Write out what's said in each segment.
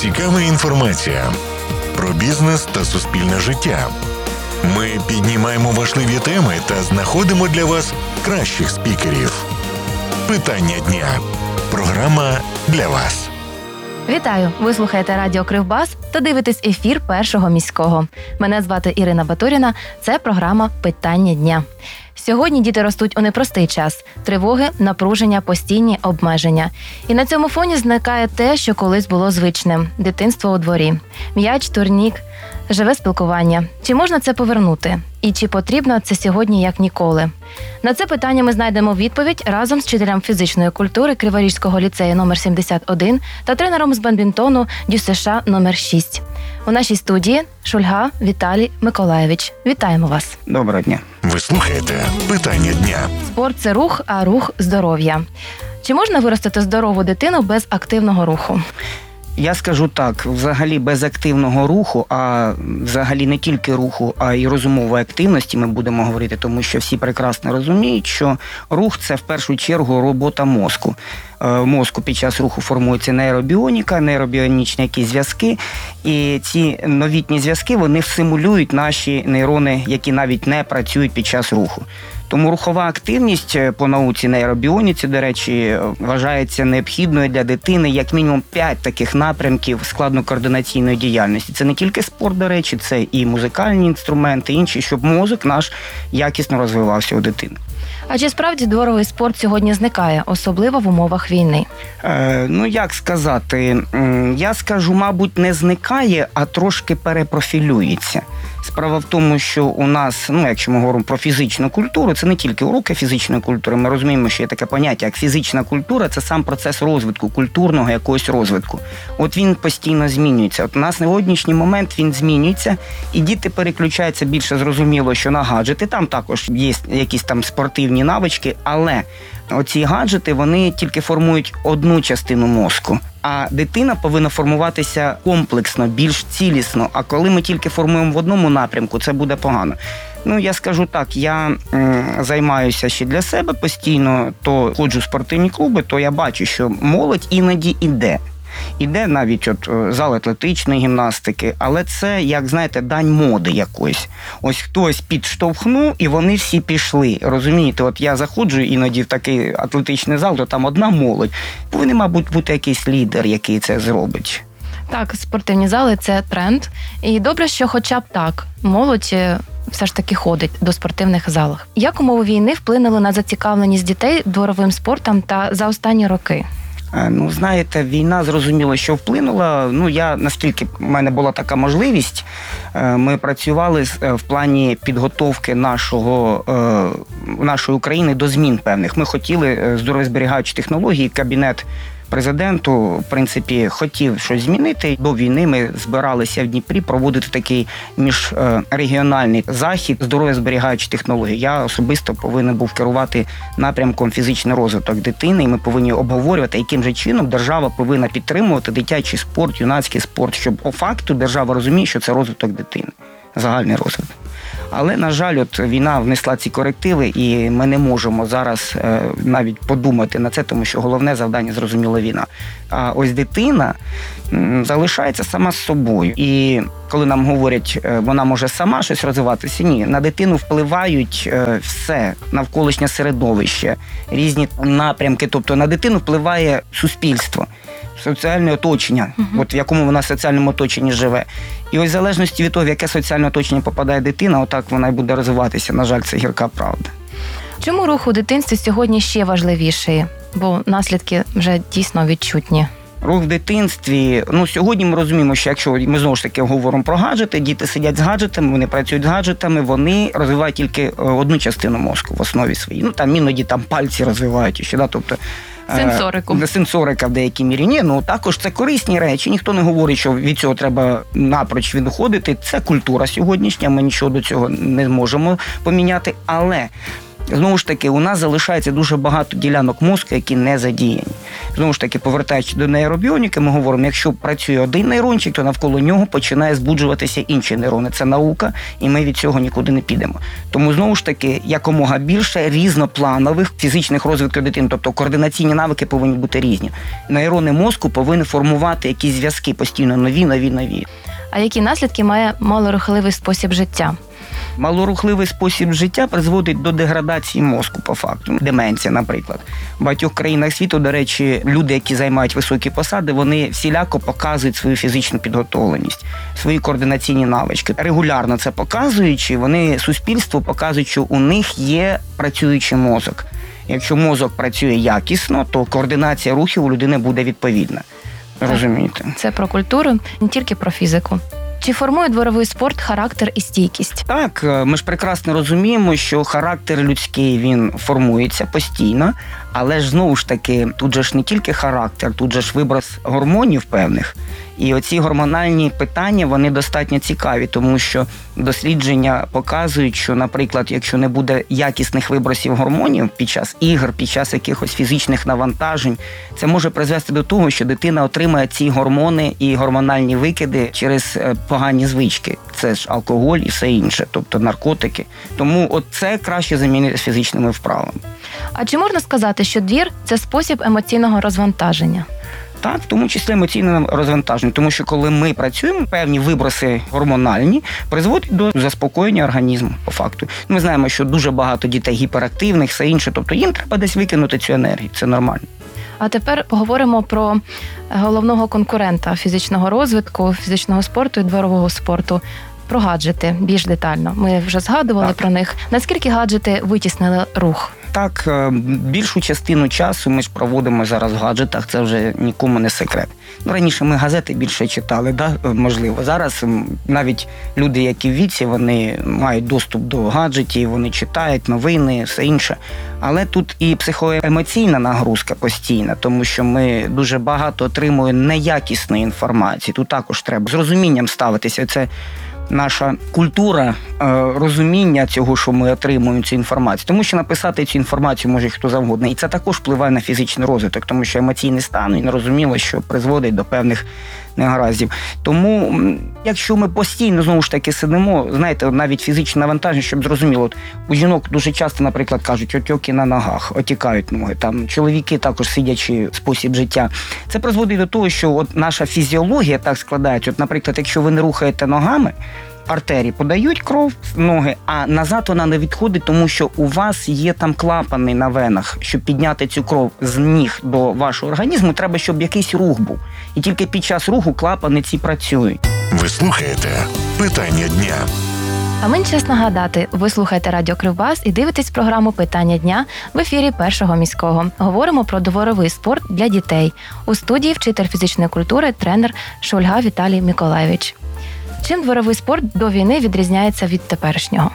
цікава інформація про бізнес та суспільне життя. Ми піднімаємо важливі теми та знаходимо для вас кращих спікерів. Питання дня. Програма для вас. Вітаю! Ви слухаєте радіо Кривбас та дивитесь ефір Першого міського. Мене звати Ірина Батуріна. Це програма «Питання дня». Сьогодні діти ростуть у непростий час. Тривоги, напруження, постійні обмеження. І на цьому фоні зникає те, що колись було звичним – дитинство у дворі. М'яч, турнік, живе спілкування. Чи можна це повернути? І чи потрібно це сьогодні як ніколи? На це питання ми знайдемо відповідь разом з вчителем фізичної культури Криворізького ліцею номер 71 та тренером з бадмінтону ДЮСШ номер 6. У нашій студії Шульга Віталій Миколаєвич. Вітаємо вас. Доброго дня. Ви слухаєте «Питання дня». Спорт – це рух, а рух – здоров'я. Чи можна виростити здорову дитину без активного руху? Я скажу так, взагалі без активного руху, а взагалі не тільки руху, а й розумової активності ми будемо говорити, тому що всі прекрасно розуміють, що рух – це в першу чергу робота мозку. В мозку під час руху формується нейробіоніка, нейробіонічні якісь зв'язки, і ці новітні зв'язки, вони симулюють наші нейрони, які навіть не працюють під час руху. Тому рухова активність по науці нейробіоніці, до речі, вважається необхідною для дитини як мінімум 5 таких напрямків складно-координаційної діяльності. Це не тільки спорт, до речі, це і музикальні інструменти, інші, щоб мозок наш якісно розвивався у дитини. А чи справді дворовий спорт сьогодні зникає, особливо в умовах війни? Як сказати, я скажу, мабуть, не зникає, а трошки перепрофілюється. Справа в тому, що у нас, якщо ми говоримо про фізичну культуру, це не тільки уроки фізичної культури, ми розуміємо, що є таке поняття, як фізична культура, це сам процес розвитку, культурного якогось розвитку. От він постійно змінюється. От у нас на сьогоднішній момент він змінюється, і діти переключаються більше, зрозуміло, що на гаджети, там також є якісь там спортивні навички, але оці гаджети, вони тільки формують одну частину мозку. А дитина повинна формуватися комплексно, більш цілісно. А коли ми тільки формуємо в одному напрямку, це буде погано. Я скажу так, я займаюся ще для себе постійно, то ходжу в спортивні клуби, то я бачу, що молодь іноді іде. Іде навіть зал атлетичної гімнастики, але це, як знаєте, дань моди якоїсь. Ось хтось підштовхнув, і вони всі пішли. Розумієте, от я заходжу іноді в такий атлетичний зал, то там одна молодь. Повинен, мабуть, бути якийсь лідер, який це зробить. Так, спортивні зали – це тренд. І добре, що хоча б так молодь все ж таки ходить до спортивних залів. Як умови війни вплинули на зацікавленість дітей дворовим спортом та за останні роки? Знаєте, війна, зрозуміло, що вплинула. Наскільки в мене була така можливість, ми працювали в плані підготовки нашої України до змін певних. Ми хотіли здоров'язберігаючі технології, кабінет президенту, в принципі, хотів щось змінити. До війни ми збиралися в Дніпрі проводити такий міжрегіональний захід здоров'язберігаючі технології. Я особисто повинен був керувати напрямком фізичний розвиток дитини, і ми повинні обговорювати, яким же чином держава повинна підтримувати дитячий спорт, юнацький спорт, щоб по факту держава розуміє, що це розвиток дитини, загальний розвиток. Але, на жаль, війна внесла ці корективи, і ми не можемо зараз навіть подумати на це, тому що головне завдання, зрозуміло, війна. А ось дитина залишається сама з собою. І коли нам говорять, вона може сама щось розвиватися, ні. На дитину впливають все, навколишнє середовище, різні напрямки. Тобто на дитину впливає суспільство, соціальне оточення, в якому вона в соціальному оточенні живе. І ось в залежності від того, в яке соціальне оточення попадає дитина, отак вона й буде розвиватися. На жаль, це гірка правда. Чому рух у дитинстві сьогодні ще важливіший? Бо наслідки вже дійсно відчутні. Рух в дитинстві, сьогодні ми розуміємо, що якщо ми знову ж таки говоримо про гаджети, діти сидять з гаджетами, вони працюють з гаджетами, вони розвивають тільки одну частину мозку в основі своїй. Іноді пальці розвивають ще, тобто сенсорика в деякій мірі. Ні, також це корисні речі. Ніхто не говорить, що від цього треба напроч відходити. Це культура сьогоднішня, ми нічого до цього не зможемо поміняти. Але Знову ж таки, у нас залишається дуже багато ділянок мозку, які не задіяні. Знову ж таки, повертаючись до нейробіоніки, ми говоримо, якщо працює один нейрончик, то навколо нього починає збуджуватися інші нейрони. Це наука, і ми від цього нікуди не підемо. Тому, знову ж таки, якомога більше різнопланових фізичних розвитків дитини, тобто координаційні навики повинні бути різні. Нейрони мозку повинні формувати якісь зв'язки постійно нові. А які наслідки має малорухливий спосіб життя? Малорухливий спосіб життя призводить до деградації мозку, по факту. Деменція, наприклад. В багатьох країнах світу, до речі, люди, які займають високі посади, вони всіляко показують свою фізичну підготовленість, свої координаційні навички. Регулярно це показуючи, вони суспільству показують, що у них є працюючий мозок. Якщо мозок працює якісно, то координація рухів у людини буде відповідна. Розумієте? Це про культуру, не тільки про фізику. Чи формує дворовий спорт характер і стійкість? Так, ми ж прекрасно розуміємо, що характер людський, він формується постійно, але ж знову ж таки, тут же ж не тільки характер, тут же ж виброс гормонів певних. І оці гормональні питання, вони достатньо цікаві, тому що дослідження показують, що, наприклад, якщо не буде якісних вибросів гормонів під час ігор, під час якихось фізичних навантажень, це може призвести до того, що дитина отримає ці гормони і гормональні викиди через погані звички. Це ж алкоголь і все інше, тобто наркотики. Тому от це краще замінити фізичними вправами. А чи можна сказати, що двір – це спосіб емоційного розвантаження? Так, в тому числі емоційне розвантаження, тому що коли ми працюємо, певні виброси гормональні призводять до заспокоєння організму, по факту. Ми знаємо, що дуже багато дітей гіперактивних, все інше, тобто їм треба десь викинути цю енергію, це нормально. А тепер поговоримо про головного конкурента фізичного розвитку, фізичного спорту і дворового спорту. Про гаджети більш детально. Ми вже згадували про них. Наскільки гаджети витіснили рух? Так, більшу частину часу ми ж проводимо зараз в гаджетах, це вже нікому не секрет. Раніше ми газети більше читали, можливо. Зараз навіть люди, які в віці, вони мають доступ до гаджетів, вони читають новини, все інше. Але тут і психоемоційна нагрузка постійна, тому що ми дуже багато отримуємо неякісної інформації. Тут також треба з розумінням ставитися. Це наша культура розуміння цього, що ми отримуємо цю інформацію. Тому що написати цю інформацію може хто завгодно. І це також впливає на фізичний розвиток, тому що емоційний стан, і нерозуміло, що призводить до певних негараздів. Тому, якщо ми постійно, знову ж таки, сидимо, знаєте, навіть фізичне навантаження, щоб зрозуміло, от у жінок дуже часто, наприклад, кажуть, отьоки на ногах, отікають ноги, там чоловіки також сидячи спосіб життя. Це призводить до того, що от наша фізіологія так складається. От, наприклад, якщо ви не рухаєте ногами, артерії подають кров в ноги, а назад вона не відходить, тому що у вас є там клапани на венах. Щоб підняти цю кров з ніг до вашого організму, треба, щоб якийсь рух був. І тільки під час руху клапани ці працюють. Ви слухаєте «Питання дня». А мені час нагадати, ви слухаєте Радіо Кривбас і дивитесь програму «Питання дня» в ефірі Першого міського. Говоримо про дворовий спорт для дітей. У студії вчитель фізичної культури, тренер Шульга Віталій Миколайович. Чим дворовий спорт до війни відрізняється від теперішнього?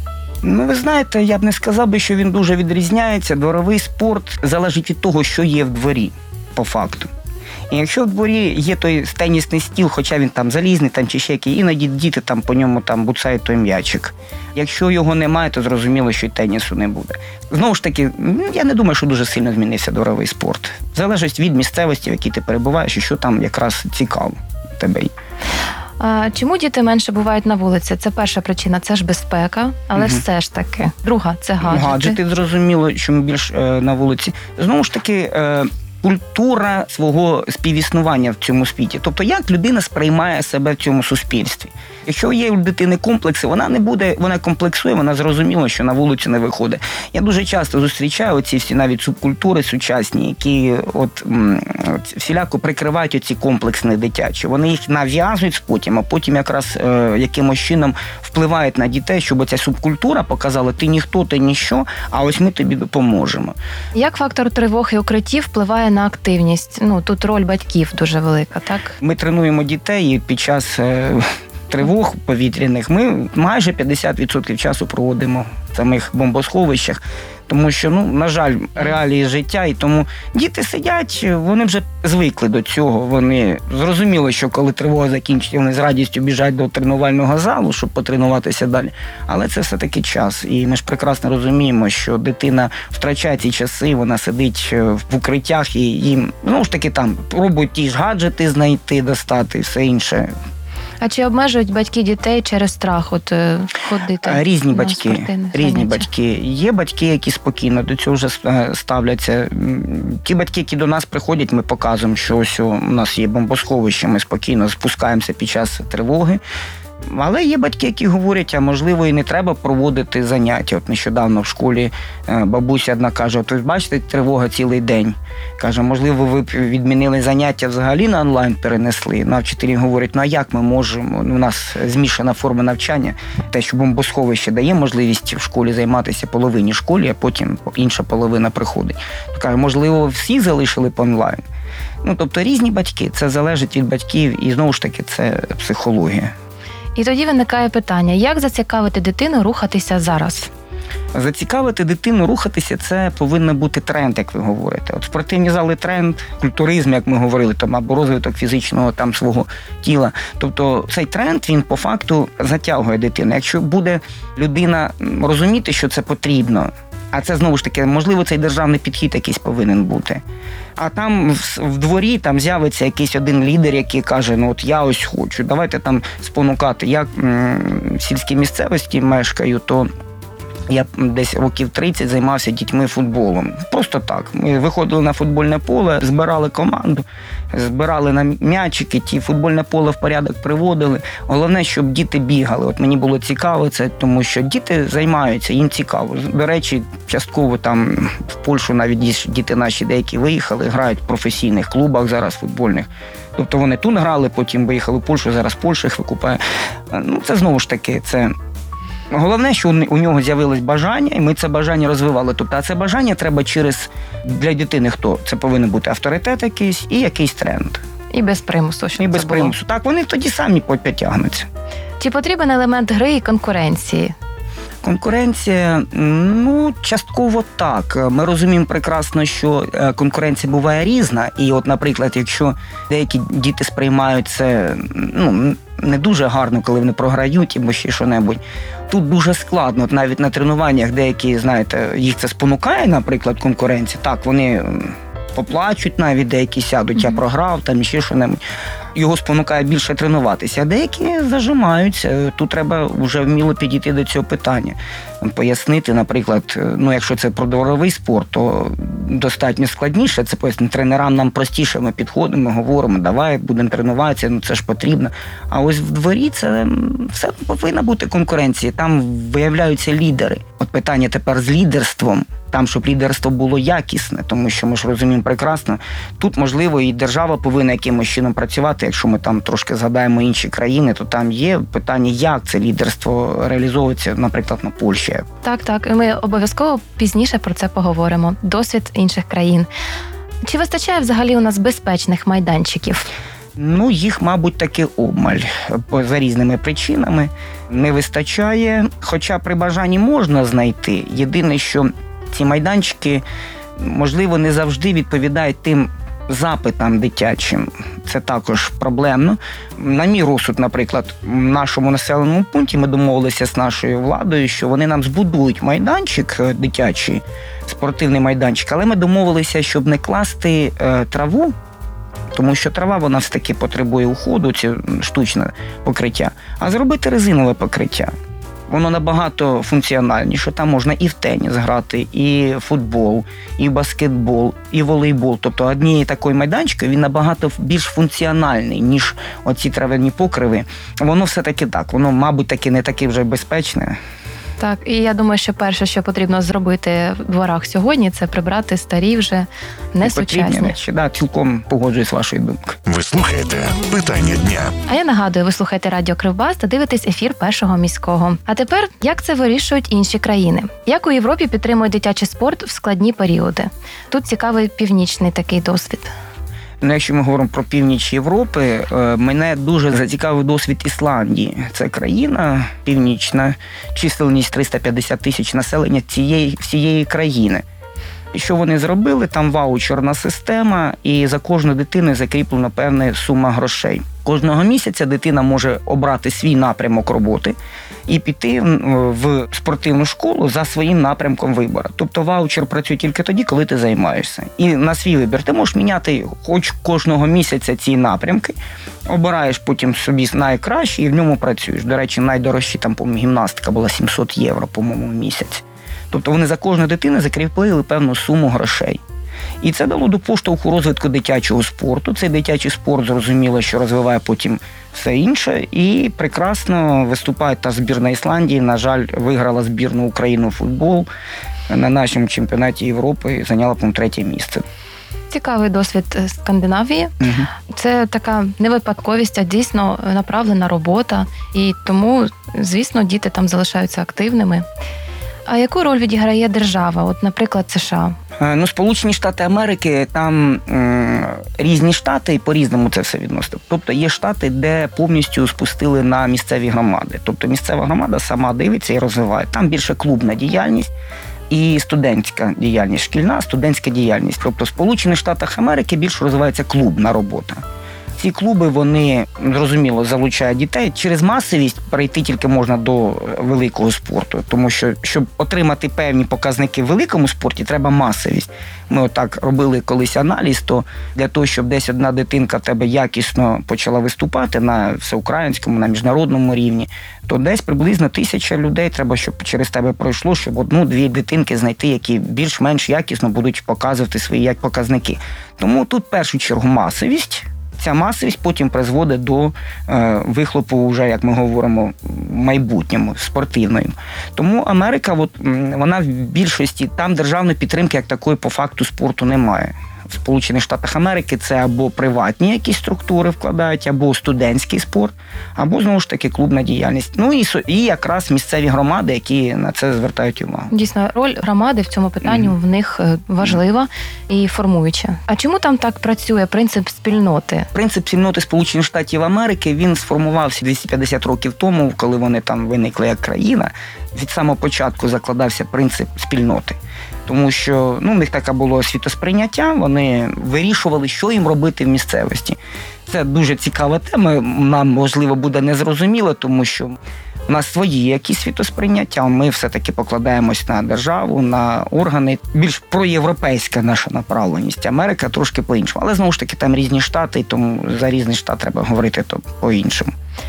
Ви знаєте, я б не сказав би, що він дуже відрізняється. Дворовий спорт залежить від того, що є в дворі, по факту. І якщо в дворі є той тенісний стіл, хоча він там залізний там, чи ще який, іноді діти там по ньому там буцають той м'ячик. Якщо його немає, то зрозуміло, що й тенісу не буде. Знову ж таки, я не думаю, що дуже сильно змінився дворовий спорт. Залежить від місцевості, в якій ти перебуваєш, і що там якраз цікаво тебе. А чому діти менше бувають на вулиці? Це перша причина, це ж безпека, але все ж таки. Друга – це гаджети. Гаджети, зрозуміло, що ми більш на вулиці. Знову ж таки, культура свого співіснування в цьому світі. Тобто, як людина сприймає себе в цьому суспільстві. Якщо є у дитини комплекси, вона комплексує, вона зрозуміла, що на вулицю не виходить. Я дуже часто зустрічаю оці всі навіть субкультури сучасні, які всіляко прикривають оці комплексні дитячі. Вони їх нав'язують потім, а потім якраз якимось чином впливають на дітей, щоб оця субкультура показала, ти ніхто, ти ніщо, а ось ми тобі допоможемо. Як фактор тривоги укриттів впливає на активність? Тут роль батьків дуже велика, так? Ми тренуємо дітей і під час тривог повітряних, ми майже 50% часу проводимо в самих бомбосховищах. Тому що, на жаль, реалії життя, і тому діти сидять, вони вже звикли до цього. Вони зрозуміли, що коли тривога закінчиться, вони з радістю біжать до тренувального залу, щоб потренуватися далі. Але це все-таки час. І ми ж прекрасно розуміємо, що дитина втрачає ці часи, вона сидить в укриттях і їм, знову ж таки, там пробують ті ж гаджети знайти, достати і все інше. А чи обмежують батьки дітей через страх ходити? Різні на батьки. спортивних Різні заняттях? батьки. Є батьки, які спокійно до цього вже ставляться. Ті батьки, які до нас приходять, ми показуємо, що ось у нас є бомбосховище, ми спокійно спускаємося під час тривоги. Але є батьки, які говорять, а можливо і не треба проводити заняття. От нещодавно в школі бабуся одна каже, от ви бачите, тривога цілий день. Каже, можливо, ви б відмінили заняття взагалі на онлайн перенесли. А вчителі говорять, а як ми можемо? У нас змішана форма навчання. Те, що бомбосховище дає можливість в школі займатися половині школі, а потім інша половина приходить. Каже, можливо, всі залишили б онлайн. Тобто різні батьки, це залежить від батьків і знову ж таки це психологія. І тоді виникає питання, як зацікавити дитину рухатися зараз? Зацікавити дитину рухатися – це повинен бути тренд, як ви говорите. От спортивні зали – тренд, культуризм, як ми говорили, або розвиток фізичного свого тіла. Тобто цей тренд, він по факту затягує дитину. Якщо буде людина розуміти, що це потрібно, а це, знову ж таки, можливо, цей державний підхід якийсь повинен бути. А там в дворі з'явиться якийсь один лідер, який каже, от я ось хочу, давайте спонукати. Я в сільській місцевості мешкаю, то я десь років 30 займався дітьми футболом. Просто так. Ми виходили на футбольне поле, збирали команду, збирали на м'ячики, футбольне поле в порядок приводили. Головне, щоб діти бігали. От мені було цікаво це, тому що діти займаються, їм цікаво. До речі, частково в Польщу навіть діти наші деякі виїхали, грають в професійних клубах зараз футбольних. Тобто вони тут грали, потім виїхали в Польщу, зараз Польща їх викупає. Це знову ж таки, це... Головне, що у нього з'явилось бажання, і ми це бажання розвивали. Тобто, а це бажання треба для дитини хто? Це повинен бути авторитет якийсь і якийсь тренд. І без примусу, щоб і без це примусу. було. Так, вони тоді самі потягнуться. Чи потрібен елемент гри і конкуренції? Конкуренція, частково так. Ми розуміємо прекрасно, що конкуренція буває різна. І от, наприклад, якщо деякі діти сприймають це, не дуже гарно, коли вони програють або ще що-небудь, тут дуже складно. От навіть на тренуваннях деякі, знаєте, їх це спонукає, наприклад, конкуренція. Так, вони поплачуть навіть, деякі сядуть, я програв, ще що-небудь. Його спонукає більше тренуватися, а деякі зажимаються. Тут треба вже вміло підійти до цього питання. Пояснити, наприклад, якщо це про дворовий спорт, то достатньо складніше. Це пояснити тренерам, нам простіше, ми підходимо, говоримо, давай, будемо тренуватися, це ж потрібно. А ось в дворі це все повинна бути конкуренція, там виявляються лідери. От питання тепер з лідерством, щоб лідерство було якісне, тому що ми ж розуміємо прекрасно, тут, можливо, і держава повинна якимось чином працювати. Якщо ми трошки згадаємо інші країни, то там є питання, як це лідерство реалізовується, наприклад, на Польщі. Так. І ми обов'язково пізніше про це поговоримо. Досвід інших країн. Чи вистачає взагалі у нас безпечних майданчиків? Їх, мабуть, таки обмаль. За різними причинами не вистачає. Хоча при бажанні можна знайти. Єдине, що ці майданчики, можливо, не завжди відповідають тим запитам дитячим. Це також проблемно. На мій розсуд, наприклад, в нашому населеному пункті ми домовилися з нашою владою, що вони нам збудують майданчик дитячий, спортивний майданчик, але ми домовилися, щоб не класти траву, тому що трава, вона все-таки потребує уходу, це штучне покриття, а зробити резинове покриття. Воно набагато функціональніше. Там можна і в теніс грати, і в футбол, і в баскетбол, і в волейбол. Тобто однієї такої майданчики, він набагато більш функціональний, ніж оці трав'яні покриви. Воно все-таки так. Воно, мабуть, таки не таке вже безпечне. Так, і я думаю, що перше, що потрібно зробити в дворах сьогодні, це прибрати старі вже несучасні речі. Да, цілком погоджуюсь з вашою думкою. Ви слухаєте «Питання дня». А я нагадую, ви слухаєте Радіо Кривбас та дивитесь ефір Першого міського. А тепер, як це вирішують інші країни? Як у Європі підтримують дитячий спорт в складні періоди? Тут цікавий північний такий досвід. Якщо ми говоримо про північ Європи, мене дуже зацікавив досвід Ісландії. Це країна північна, чисельність 350 тисяч населення всієї країни. І що вони зробили? Там ваучерна система, і за кожну дитину закріплена певна сума грошей. Кожного місяця дитина може обрати свій напрямок роботи і піти в спортивну школу за своїм напрямком вибору. Тобто ваучер працює тільки тоді, коли ти займаєшся. І на свій вибір ти можеш міняти хоч кожного місяця ці напрямки, обираєш потім собі найкраще і в ньому працюєш. До речі, найдорожчі там, по-моєму, гімнастика була 700 євро, по-моєму, в місяць. Тобто вони за кожну дитину закріпили певну суму грошей. І це дало до поштовху розвитку дитячого спорту. Цей дитячий спорт, зрозуміло, що розвиває потім все інше. І прекрасно виступає та збірна Ісландії. На жаль, виграла збірну Україну футбол на нашому чемпіонаті Європи і зайняла, по-моєму, 3-е місце. Цікавий досвід Скандинавії. Угу. Це така не випадковість, а дійсно направлена робота. І тому, звісно, діти там залишаються активними. А яку роль відіграє держава, от, наприклад, США? Сполучені Штати Америки, там різні штати, і по-різному це все відносить. Тобто є штати, де повністю спустили на місцеві громади. Тобто місцева громада сама дивиться і розвиває. Там більше клубна діяльність і студентська діяльність, шкільна студентська діяльність. Тобто в Сполучених Штатах Америки більше розвивається клубна робота. Ці клуби, вони, зрозуміло, залучають дітей. Через масовість перейти тільки можна до великого спорту. Тому що, щоб отримати певні показники в великому спорті, треба масовість. Ми отак робили колись аналіз, то для того, щоб десь одна дитинка в тебе якісно почала виступати на всеукраїнському, на міжнародному рівні, то десь приблизно 1000 людей треба, щоб через тебе пройшло, щоб 1-2 дитинки знайти, які більш-менш якісно будуть показувати свої показники. Тому тут в першу чергу масовість. Ця масовість потім призводить до вихлопу, вже, як ми говоримо, майбутньому, спортивному. Тому Америка, вона в більшості, там державної підтримки як такої по факту спорту немає. В Сполучених Штатах Америки це або приватні якісь структури вкладають, або студентський спорт, або, знову ж таки, клубна діяльність. Ну і якраз місцеві громади, які на це звертають увагу. Дійсно, роль громади в цьому питанні в них важлива і формуюча. А чому там так працює принцип спільноти? Принцип спільноти Сполучених Штатів Америки, він сформувався 250 років тому, коли вони там виникли як країна. Від самого початку закладався принцип спільноти. Тому що в них таке було світосприйняття, вони вирішували, що їм робити в місцевості. Це дуже цікава тема, нам, можливо, буде незрозуміло, тому що у нас свої якісь світосприйняття, ми все-таки покладаємось на державу, на органи. Більш проєвропейська наша направленість. Америка трошки по-іншому. Але, знову ж таки, там різні штати, тому за різний штат треба говорити то по-іншому.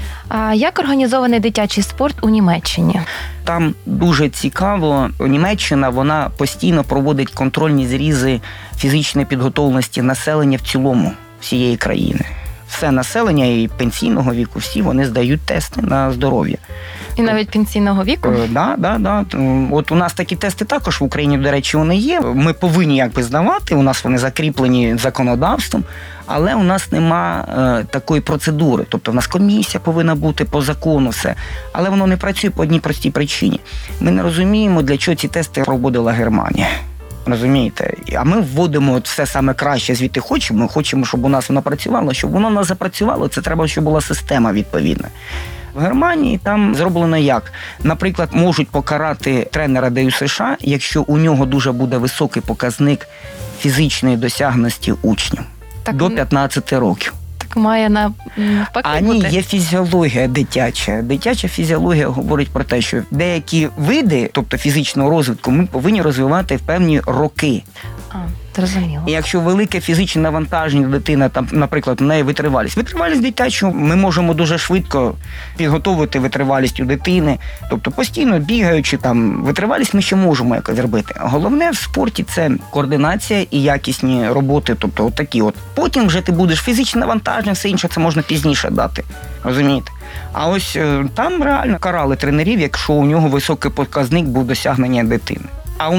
А як організований дитячий спорт у Німеччині? Там дуже цікаво. Німеччина, вона постійно проводить контрольні зрізи фізичної підготовленості населення в цілому всієї країни. Все населення і пенсійного віку, всі вони здають тести на здоров'я. І навіть пенсійного віку? Да. От у нас такі тести також в Україні, до речі, вони є. Ми повинні здавати, у нас вони закріплені законодавством, але у нас нема такої процедури. Тобто в нас комісія повинна бути по закону, все. Але воно не працює по одній простій причині. Ми не розуміємо, для чого ці тести проводила Германія. Розумієте? А ми вводимо все саме краще, звідти хочемо. Ми хочемо, щоб у нас воно працювало. Щоб воно у нас запрацювало, це треба, щоб була система відповідна. В Германії там зроблено як? Наприклад, можуть покарати тренера ДЮСШ США, якщо у нього дуже буде високий показник фізичної досягності учнів. Так, до 15 років. Так має навпаки бути. Ні, є фізіологія дитяча. Дитяча фізіологія говорить про те, що деякі види, тобто фізичного розвитку, ми повинні розвивати в певні роки. Зрозуміло. І якщо велике фізичне навантаження дитина, там, наприклад, у неї витривалість дитячу, ми можемо дуже швидко підготовити витривалість у дитини. Тобто постійно бігаючи, там, витривалість ми ще можемо якось зробити. Головне в спорті – це координація і якісні роботи, тобто отакі от. Потім вже ти будеш фізичне навантаження, все інше це можна пізніше дати. Розумієте? А ось там реально карали тренерів, якщо у нього високий показник був досягнення дитини.